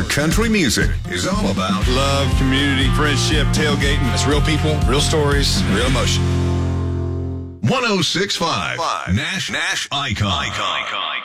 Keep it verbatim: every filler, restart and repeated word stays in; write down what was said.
where country music is all about love, community, friendship, tailgating. It's real people, real stories, real emotion. one oh six point five Nash Nash Icon. Icon.